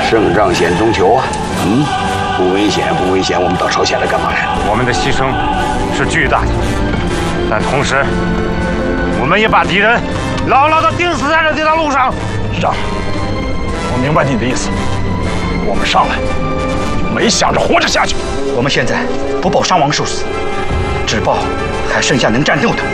胜仗险中求啊！不危险，不危险，我们到朝鲜来干嘛来了？ 我们的牺牲是巨大的，但同时，我们也把敌人牢牢地钉死在了这条路上。 师长，我明白你的意思。我们上来就没想着活着下去。 我们现在不报伤亡受死，只报还剩下能战斗的。